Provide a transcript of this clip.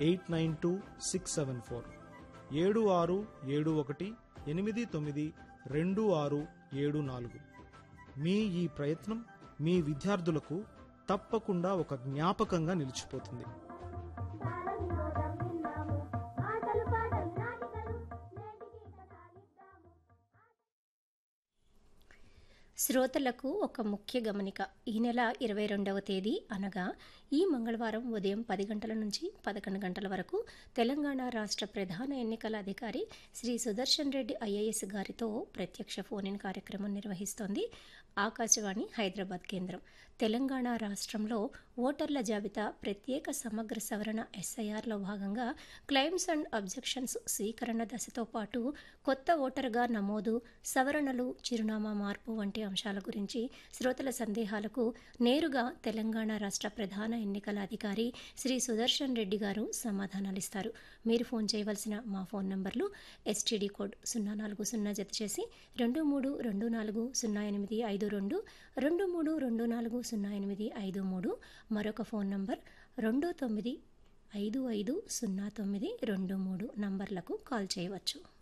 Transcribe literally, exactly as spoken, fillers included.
Eight nine two six seven four ఏడు ఆరు ఏడు ఒకటి ఎనిమిది తొమ్మిది రెండు ఆరు ఏడు నాలుగు. మీ ఈ ప్రయత్నం మీ విద్యార్థులకు తప్పకుండా ఒక జ్ఞాపకంగా నిలిచిపోతుంది. శ్రోతలకు ఒక ముఖ్య గమనిక. ఈ నెల ఇరవై రెండవ తేదీ అనగా ఈ మంగళవారం ఉదయం పది గంటల నుంచి పదకొండు గంటల వరకు తెలంగాణ రాష్ట్ర ప్రధాన ఎన్నికల అధికారి శ్రీ సుదర్శన్ రెడ్డి ఐఏఎస్ గారితో ప్రత్యక్ష ఫోన్ ఇన్ కార్యక్రమం నిర్వహిస్తోంది ఆకాశవాణి హైదరాబాద్ కేంద్రం. తెలంగాణ రాష్ట్రంలో ఓటర్ల జాబితా ప్రత్యేక సమగ్ర సవరణ ఎస్ఐఆర్లో భాగంగా క్లెయిమ్స్ అండ్ అబ్జెక్షన్స్ స్వీకరణ దశతో పాటు కొత్త ఓటరుగా నమోదు, సవరణలు, చిరునామా మార్పు వంటి అంశాల గురించి శ్రోతల సందేహాలకు నేరుగా తెలంగాణ రాష్ట్ర ప్రధాన ఎన్నికల అధికారి శ్రీ సుదర్శన్ రెడ్డి గారు సమాధానాలిస్తారు. మీరు ఫోన్ చేయవలసిన మా ఫోన్ నంబర్లు ఎస్టీడీ కోడ్ సున్నా నాలుగు సున్నా జత చేసి రెండు మూడు రెండు నాలుగు సున్నా ఎనిమిది ఐదు రెండు రెండు మూడు రెండు నాలుగు సున్నా ఎనిమిది ఐదు మూడు, మరొక ఫోన్ నంబర్ రెండు తొమ్మిది ఐదు ఐదు సున్నా తొమ్మిది రెండు మూడు నంబర్లకు కాల్ చేయవచ్చు.